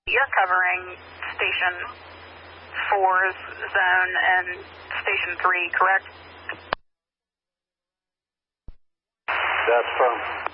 You're covering Station 4's zone and Station 3, correct? That's firm.